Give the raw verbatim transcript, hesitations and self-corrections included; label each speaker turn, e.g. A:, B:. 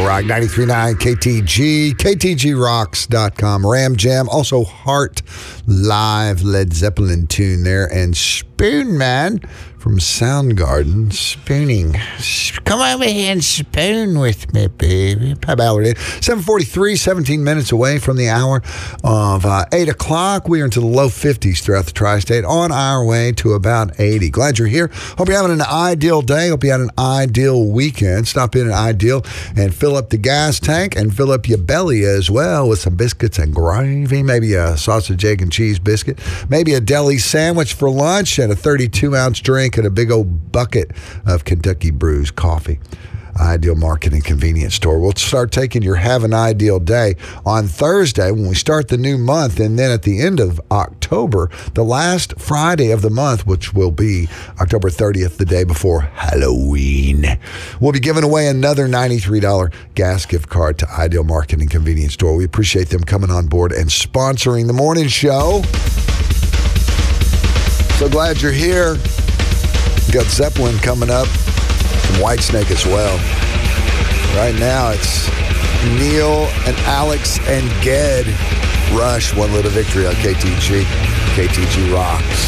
A: Rock ninety-three point nine K T G, K T G rocks dot com, Ram Jam, also Heart Live Led Zeppelin tune there, and Spoon Man from Soundgarden, spooning. Come over here and spoon with me, baby. How about it? seven forty-three, seventeen minutes away from the hour of uh, eight o'clock. We are into the low fifties throughout the tri-state, on our way to about eighty. Glad you're here. Hope you're having an ideal day. Hope you had an ideal weekend. Stop in at Ideal and fill up the gas tank and fill up your belly as well with some biscuits and gravy, maybe a sausage, egg, and cheese biscuit, maybe a deli sandwich for lunch, and a thirty-two ounce drink and a big old bucket of Kentucky Brews coffee. Ideal Market and Convenience Store. We'll start taking your Have an Ideal Day on Thursday when we start the new month, and then at the end of October, the last Friday of the month, which will be October thirtieth, the day before Halloween. We'll be giving away another ninety-three dollars gas gift card to Ideal Market and Convenience Store. We appreciate them coming on board and sponsoring the morning show. So glad you're here. We got Zeppelin coming up. Whitesnake as well. Right now it's Neil and Alex and Ged. Rush, one little victory on K T G. K T G rocks.